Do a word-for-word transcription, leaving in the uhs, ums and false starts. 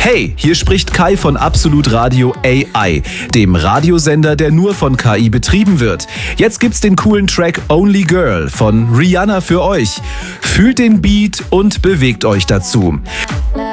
Hey, hier spricht Kai von Absolut Radio A I, dem Radiosender, der nur von K I betrieben wird. Jetzt gibt's den coolen Track Only Girl von Rihanna für euch. Fühlt den Beat und bewegt euch dazu.